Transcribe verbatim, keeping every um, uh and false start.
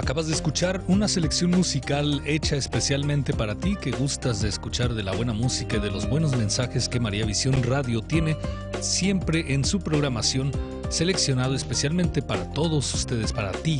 Acabas de escuchar una selección musical hecha especialmente para ti que gustas de escuchar de la buena música y de los buenos mensajes que María Visión Radio tiene siempre en su programación, seleccionado especialmente para todos ustedes, para ti,